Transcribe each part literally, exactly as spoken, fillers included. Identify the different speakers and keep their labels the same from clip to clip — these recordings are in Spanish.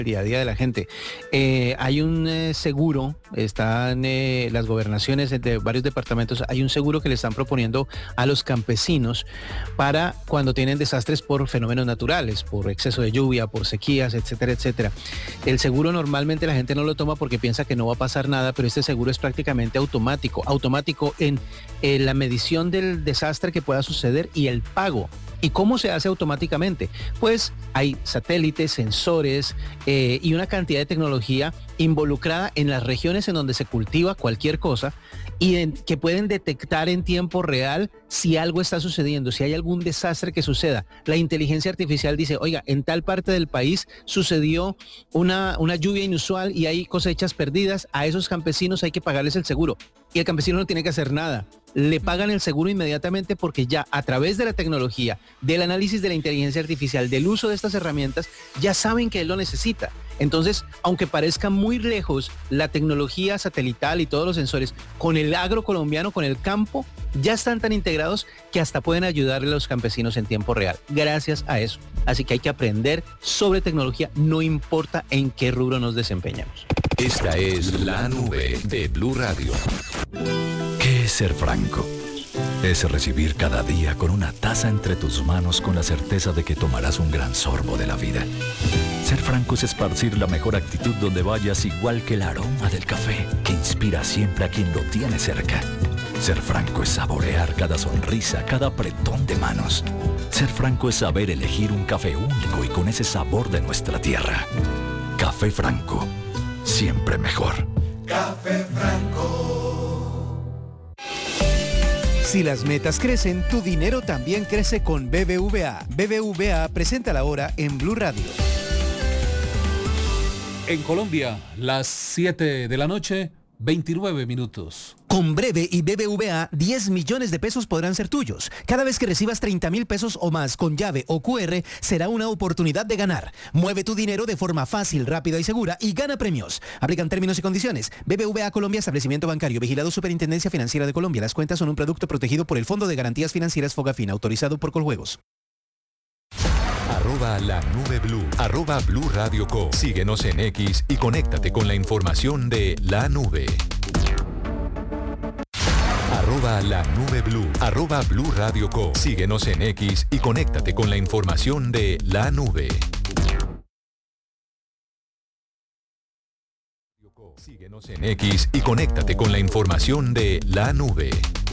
Speaker 1: día a día de la gente. Eh, hay un eh, seguro, están eh, las gobernaciones de varios departamentos, hay un seguro que le están proponiendo a los campesinos para cuando tienen desastres por fenómenos naturales, por exceso de lluvia, por sequías, etcétera, etcétera. El seguro normalmente la gente no lo toma porque piensa que no va a pasar nada, pero este seguro es prácticamente automático, automático en eh, la medición del desastre que pueda suceder y el pago. ¿Y cómo se hace automáticamente? Pues hay satélites, sensores eh, y una cantidad de tecnología involucrada en las regiones en donde se cultiva cualquier cosa y en, que pueden detectar en tiempo real si algo está sucediendo, si hay algún desastre que suceda. La inteligencia artificial dice, oiga, en tal parte del país sucedió una, una lluvia inusual y hay cosechas perdidas, a esos campesinos hay que pagarles el seguro. Y el campesino no tiene que hacer nada. Le pagan el seguro inmediatamente porque ya a través de la tecnología, del análisis de la inteligencia artificial, del uso de estas herramientas, ya saben que él lo necesita. Entonces, aunque parezca muy lejos la tecnología satelital y todos los sensores, con el agro colombiano, con el campo, ya están tan integrados que hasta pueden ayudarle a los campesinos en tiempo real, gracias a eso. Así que hay que aprender sobre tecnología, no importa en qué rubro nos desempeñamos.
Speaker 2: Esta es La Nube de Blue Radio.
Speaker 3: ¿Qué es ser franco? Es recibir cada día con una taza entre tus manos con la certeza de que tomarás un gran sorbo de la vida. Ser franco es esparcir la mejor actitud donde vayas, igual que el aroma del café que inspira siempre a quien lo tiene cerca. Ser franco es saborear cada sonrisa, cada apretón de manos. Ser franco es saber elegir un café único y con ese sabor de nuestra tierra. Café Franco, siempre mejor.
Speaker 4: Café Franco.
Speaker 5: Si las metas crecen, tu dinero también crece con B B V A. B B V A presenta la hora en Blue Radio.
Speaker 6: En Colombia, las siete de la noche, veintinueve minutos.
Speaker 5: Con Breve y B B V A, diez millones de pesos podrán ser tuyos. Cada vez que recibas treinta mil pesos o más con llave o cu erre, será una oportunidad de ganar. Mueve tu dinero de forma fácil, rápida y segura y gana premios. Aplican términos y condiciones. B B V A Colombia, establecimiento bancario, vigilado Superintendencia Financiera de Colombia. Las cuentas son un producto protegido por el Fondo de Garantías Financieras Fogafín, autorizado por Coljuegos.
Speaker 2: Arroba la nube blue. Arroba Blue Radio Co. Síguenos en X y conéctate con la información de la nube. Arroba la nube blue. Arroba Blue Radio Co. Síguenos en X y conéctate con la información de la nube. Síguenos en X y conéctate con la información de la nube.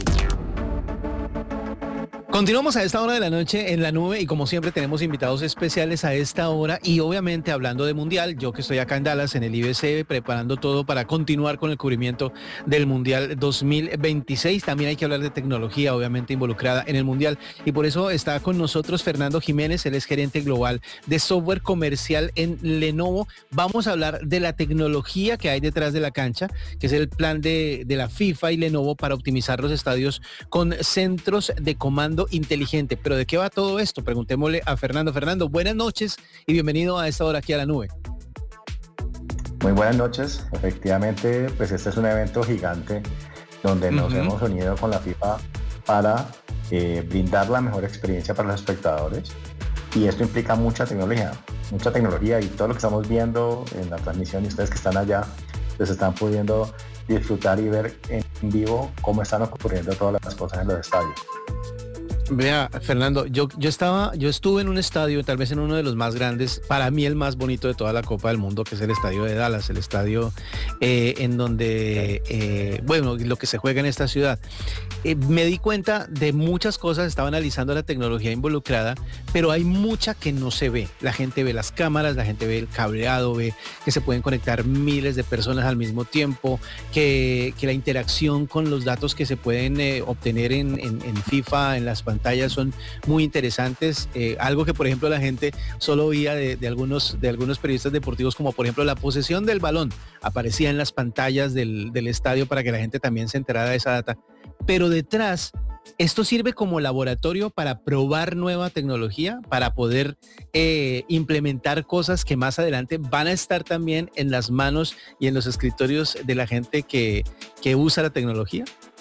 Speaker 1: Continuamos a esta hora de la noche en la nube y como siempre tenemos invitados especiales a esta hora y obviamente hablando de Mundial, yo que estoy acá en Dallas en el I B C preparando todo para continuar con el cubrimiento del Mundial dos mil veintiséis. También hay que hablar de tecnología obviamente involucrada en el Mundial y por eso está con nosotros Fernando Jiménez, él es gerente global de software comercial en Lenovo. Vamos a hablar de la tecnología que hay detrás de la cancha, que es el plan de, de la FIFA y Lenovo para optimizar los estadios con centros de comando inteligente. ¿Pero de qué va todo esto? Preguntémosle a Fernando. Fernando, buenas noches y bienvenido a esta hora aquí a la nube.
Speaker 7: Muy buenas noches. Efectivamente, pues este es un evento gigante donde nos uh-huh. hemos unido con la FIFA para eh, brindar la mejor experiencia para los espectadores y esto implica mucha tecnología, mucha tecnología y todo lo que estamos viendo en la transmisión y ustedes que están allá, pues están pudiendo disfrutar y ver en vivo cómo están ocurriendo todas las cosas en los estadios.
Speaker 1: Vea, Fernando, yo, yo estaba, yo estuve en un estadio, tal vez en uno de los más grandes, para mí el más bonito de toda la Copa del Mundo, que es el estadio de Dallas, el estadio eh, en donde, eh, bueno, lo que se juega en esta ciudad. Eh, me di cuenta de muchas cosas, estaba analizando la tecnología involucrada, pero hay mucha que no se ve. La gente ve las cámaras, la gente ve el cableado, ve que se pueden conectar miles de personas al mismo tiempo, que, que la interacción con los datos que se pueden eh, obtener en, en, en FIFA, en las pantallas, son muy interesantes, eh, algo que por ejemplo la gente solo oía de, de, algunos, de algunos periodistas deportivos, como por ejemplo la posesión del balón, aparecía en las pantallas del, del estadio para que la gente también se enterara de esa data, pero detrás esto sirve como laboratorio para probar nueva tecnología, para poder eh, implementar cosas que más adelante van a estar también en las manos y en los escritorios de la gente que, que usa la tecnología.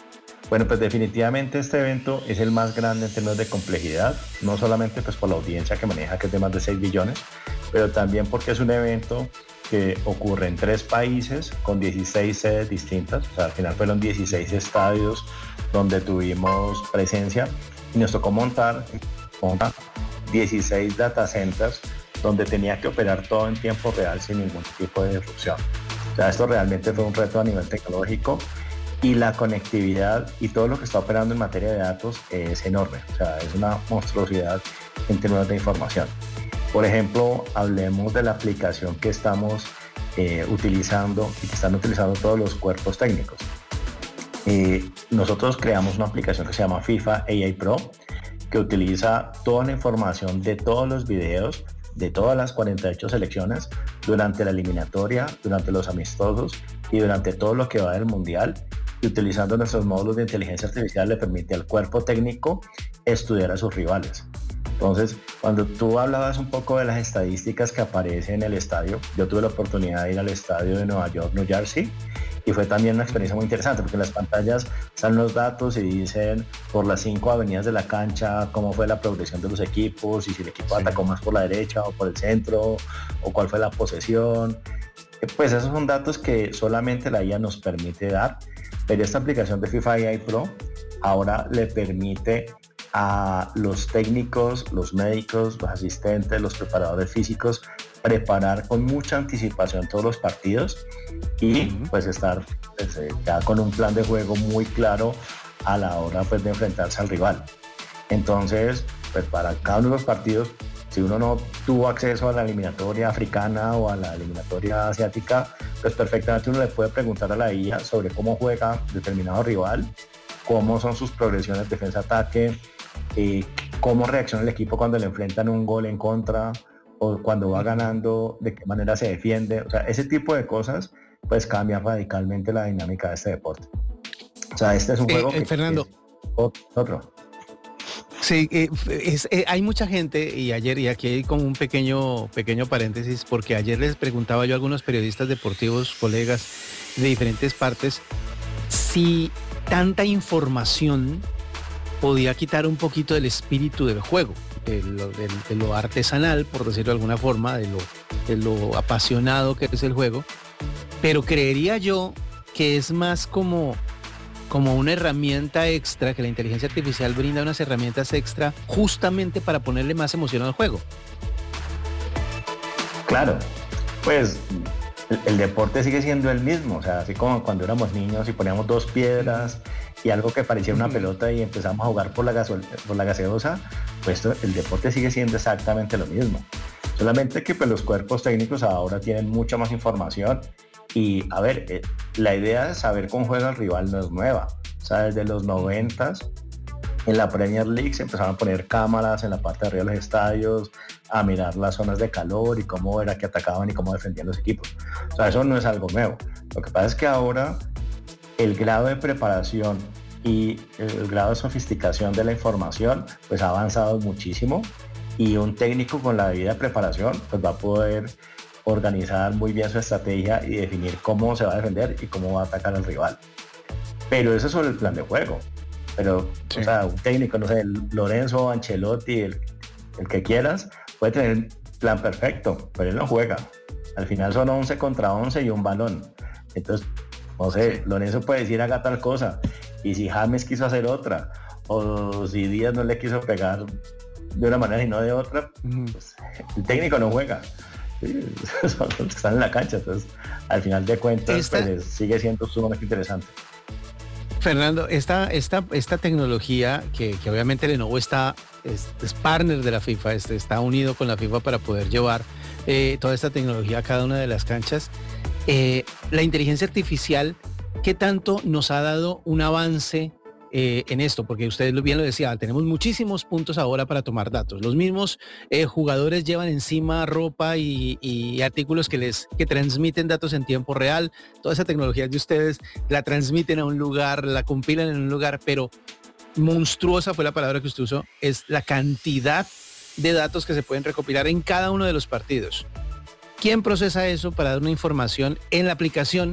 Speaker 7: Bueno, pues definitivamente este evento es el más grande en términos de complejidad, no solamente pues por la audiencia que maneja, que es de más de seis billones, pero también porque es un evento que ocurre en tres países con dieciséis sedes distintas. O sea, al final fueron dieciséis estadios donde tuvimos presencia y nos tocó montar, montar dieciséis data centers donde tenía que operar todo en tiempo real sin ningún tipo de disrupción. O sea, esto realmente fue un reto a nivel tecnológico y la conectividad y todo lo que está operando en materia de datos es enorme. O sea, es una monstruosidad en términos de información. Por ejemplo, hablemos de la aplicación que estamos eh, utilizando y que están utilizando todos los cuerpos técnicos. Eh, nosotros creamos una aplicación que se llama FIFA A I Pro, que utiliza toda la información de todos los videos de todas las cuarenta y ocho selecciones durante la eliminatoria, durante los amistosos y durante todo lo que va del mundial. Y utilizando nuestros módulos de inteligencia artificial le permite al cuerpo técnico estudiar a sus rivales. Entonces, cuando tú hablabas un poco de las estadísticas que aparecen en el estadio, yo tuve la oportunidad de ir al estadio de Nueva York, New Jersey, y fue también una experiencia muy interesante porque en las pantallas están los datos y dicen por las cinco avenidas de la cancha cómo fue la progresión de los equipos y si el equipo sí. atacó más por la derecha o por el centro o cuál fue la posesión. Pues esos son datos que solamente la I A nos permite dar, pero esta aplicación de FIFA A I Pro ahora le permite a los técnicos, los médicos, los asistentes, los preparadores físicos preparar con mucha anticipación todos los partidos y pues estar pues, ya con un plan de juego muy claro a la hora pues, de enfrentarse al rival. Entonces, pues para cada uno de los partidos, si uno no tuvo acceso a la eliminatoria africana o a la eliminatoria asiática, pues perfectamente uno le puede preguntar a la I A sobre cómo juega determinado rival, cómo son sus progresiones defensa-ataque, eh, cómo reacciona el equipo cuando le enfrentan un gol en contra o cuando va ganando, de qué manera se defiende. O sea, ese tipo de cosas pues cambian radicalmente la dinámica de este deporte. O sea, este es un juego
Speaker 1: eh, eh,
Speaker 7: que
Speaker 1: Fernando.
Speaker 7: Es otro.
Speaker 1: Sí, eh, es, eh, hay mucha gente y ayer, y aquí hay como un pequeño, pequeño paréntesis, porque ayer les preguntaba yo a algunos periodistas deportivos, colegas de diferentes partes, si tanta información podía quitar un poquito del espíritu del juego, de lo, de, de lo artesanal, por decirlo de alguna forma, de lo, de lo apasionado que es el juego, pero creería yo que es más como, como una herramienta extra, que la inteligencia artificial brinda unas herramientas extra justamente para ponerle más emoción al juego.
Speaker 7: Claro, pues el, el deporte sigue siendo el mismo, o sea, así como cuando éramos niños y poníamos dos piedras y algo que parecía una pelota y empezamos a jugar por la, gasol, por la gaseosa, pues esto, el deporte sigue siendo exactamente lo mismo. Solamente que pues, los cuerpos técnicos ahora tienen mucha más información y, a ver, eh, la idea de saber cómo juega el rival no es nueva. O sea, desde los noventas, en la Premier League se empezaron a poner cámaras en la parte de arriba de los estadios, a mirar las zonas de calor y cómo era que atacaban y cómo defendían los equipos. O sea, eso no es algo nuevo. Lo que pasa es que ahora el grado de preparación y el grado de sofisticación de la información pues ha avanzado muchísimo y un técnico con la debida preparación pues va a poder organizar muy bien su estrategia y definir cómo se va a defender y cómo va a atacar al rival. Pero eso es sobre el plan de juego. Pero, sí. o sea, un técnico, no sé, Lorenzo, Ancelotti, el, el que quieras, puede tener el plan perfecto, pero él no juega. Al final son once contra once y un balón. Entonces, no sé, sí. Lorenzo puede decir haga tal cosa, y si James quiso hacer otra, o si Díaz no le quiso pegar de una manera y no de otra, mm. pues, el técnico no juega. Sí, son los que están en la cancha, entonces al final de cuentas Esta... pues, sigue siendo sumamente interesante.
Speaker 1: Fernando, esta, esta, esta tecnología que, que obviamente Lenovo está, es, es partner de la FIFA, este, está unido con la FIFA para poder llevar eh, toda esta tecnología a cada una de las canchas. Eh, la inteligencia artificial, ¿qué tanto nos ha dado un avance eh, en esto? Porque usted bien lo decía, tenemos muchísimos puntos ahora para tomar datos. Los mismos eh, jugadores llevan encima ropa y, y artículos que les que transmiten datos en tiempo real. Toda esa tecnología de ustedes la transmiten a un lugar, la compilan en un lugar, pero monstruosa fue la palabra que usted usó, es la cantidad de datos que se pueden recopilar en cada uno de los partidos. ¿Quién procesa eso para dar una información en la aplicación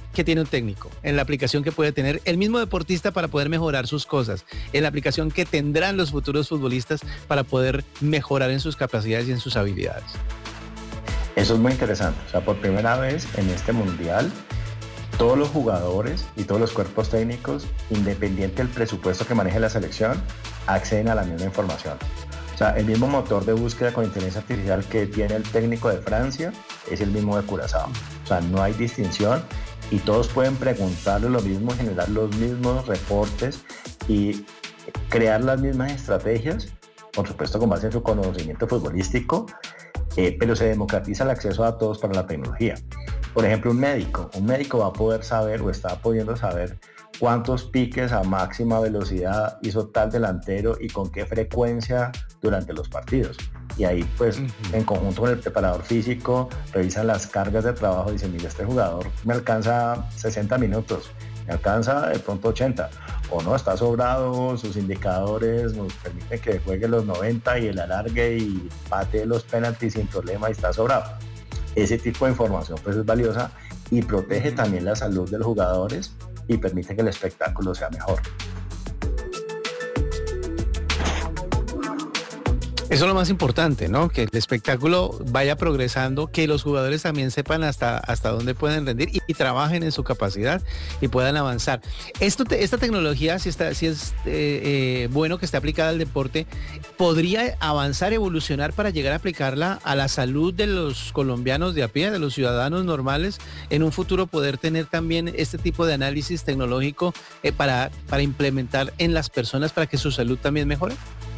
Speaker 1: que tiene un técnico, en la aplicación que puede tener el mismo deportista para poder mejorar sus cosas, en la aplicación que tendrán los futuros futbolistas para poder mejorar en sus capacidades y en sus habilidades.
Speaker 7: Eso es muy interesante. O sea, por primera vez en este mundial, todos los jugadores y todos los cuerpos técnicos, independiente del presupuesto que maneje la selección, acceden a la misma información. O sea, el mismo motor de búsqueda con inteligencia artificial que tiene el técnico de Francia es el mismo de Curazao. O sea, no hay distinción y todos pueden preguntarle lo mismo, generar los mismos reportes y crear las mismas estrategias, por supuesto con base en su conocimiento futbolístico, eh, pero se democratiza el acceso a todos para la tecnología. Por ejemplo, un médico, un médico va a poder saber o está pudiendo saber cuántos piques a máxima velocidad hizo tal delantero y con qué frecuencia durante los partidos. Y ahí pues uh-huh. en conjunto con el preparador físico revisan las cargas de trabajo y dicen, mira, este jugador me alcanza sesenta minutos, me alcanza de pronto ochenta, o no, está sobrado, sus indicadores nos permiten que juegue los noventa y el alargue y patee los penaltis sin problema y está sobrado. Ese tipo de información pues es valiosa y protege también la salud de los jugadores y permite que el espectáculo sea mejor.
Speaker 1: Eso es lo más importante, ¿no? Que el espectáculo vaya progresando, que los jugadores también sepan hasta, hasta dónde pueden rendir y, y trabajen en su capacidad y puedan avanzar. Esto, esta tecnología, si, está, si es eh, eh, bueno que esté aplicada al deporte, ¿podría avanzar, evolucionar para llegar a aplicarla a la salud de los colombianos de a pie, de los ciudadanos normales, en un futuro poder tener también este tipo de análisis tecnológico eh, para, para implementar en las personas para que su salud también mejore?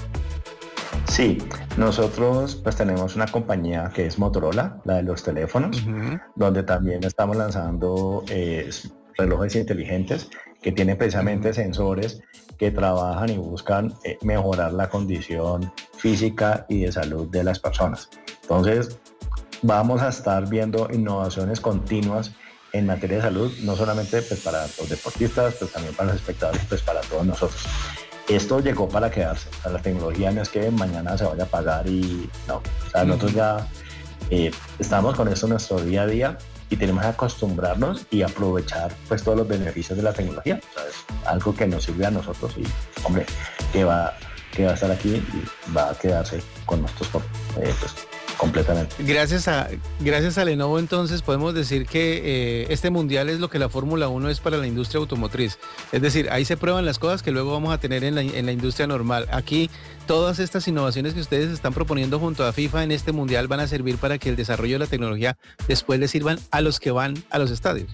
Speaker 7: Sí, nosotros pues tenemos una compañía que es Motorola, la de los teléfonos, uh-huh. donde también estamos lanzando eh, relojes inteligentes que tienen precisamente uh-huh. sensores que trabajan y buscan eh, mejorar la condición física y de salud de las personas. Entonces, vamos a estar viendo innovaciones continuas en materia de salud, no solamente pues, para los deportistas, pues también para los espectadores, pues para todos nosotros. Esto llegó para quedarse. O sea, la tecnología no es que mañana se vaya a pagar y no. O sea, nosotros ya eh, estamos con esto en nuestro día a día y tenemos que acostumbrarnos y aprovechar pues todos los beneficios de la tecnología. O sea, es algo que nos sirve a nosotros y, hombre, que va, que va a estar aquí y va a quedarse con nosotros eh, pues, completamente.
Speaker 1: Gracias a, gracias a Lenovo, entonces, podemos decir que eh, este mundial es lo que la Fórmula uno es para la industria automotriz. Es decir, ahí se prueban las cosas que luego vamos a tener en la, en la industria normal. Aquí, todas estas innovaciones que ustedes están proponiendo junto a FIFA en este mundial van a servir para que el desarrollo de la tecnología después le sirvan a los que van a los estadios.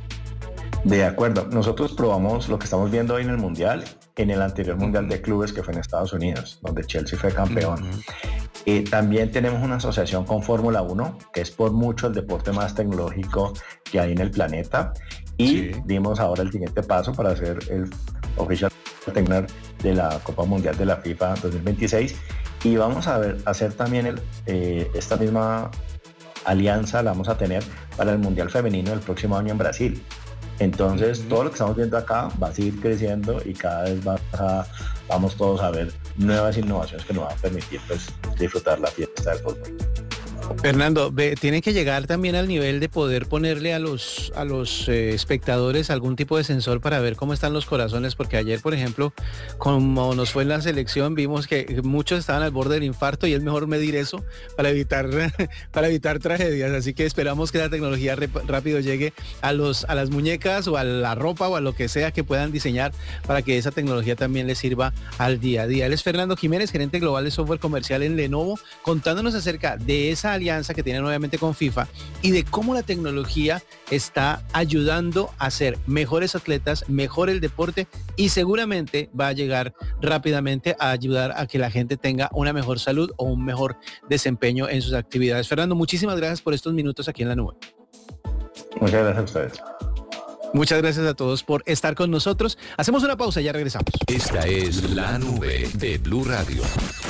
Speaker 7: De acuerdo. Nosotros probamos lo que estamos viendo hoy en el mundial, en el anterior mundial de clubes que fue en Estados Unidos, donde Chelsea fue campeón. Uh-huh. Eh, también tenemos una asociación con Fórmula uno, que es por mucho el deporte más tecnológico que hay en el planeta. Y sí. dimos ahora el siguiente paso para ser el oficial partner de la Copa Mundial de la FIFA dos mil veintiséis. Y vamos a ver, hacer también el, eh, esta misma alianza la vamos a tener para el Mundial Femenino del próximo año en Brasil. Entonces, uh-huh. todo lo que estamos viendo acá va a seguir creciendo y cada vez va a, vamos todos a ver nuevas innovaciones que nos van a permitir pues, disfrutar la fiesta del fútbol.
Speaker 1: Fernando, ve, tienen que llegar también al nivel de poder ponerle a los a los eh, espectadores algún tipo de sensor para ver cómo están los corazones, porque ayer, por ejemplo, como nos fue en la selección, vimos que muchos estaban al borde del infarto y es mejor medir eso para evitar para evitar tragedias. Así que esperamos que la tecnología rep- rápido llegue a los a las muñecas o a la ropa o a lo que sea que puedan diseñar para que esa tecnología también les sirva al día a día. Él es Fernando Jiménez, gerente global de software comercial en Lenovo, contándonos acerca de esa alianza que tienen obviamente con FIFA y de cómo la tecnología está ayudando a ser mejores atletas, mejor el deporte y seguramente va a llegar rápidamente a ayudar a que la gente tenga una mejor salud o un mejor desempeño en sus actividades. Fernando, muchísimas gracias por estos minutos aquí en La Nube.
Speaker 7: Muchas gracias a ustedes.
Speaker 1: Muchas gracias a todos por estar con nosotros. Hacemos una pausa y ya regresamos.
Speaker 2: Esta es La Nube de Blue Radio.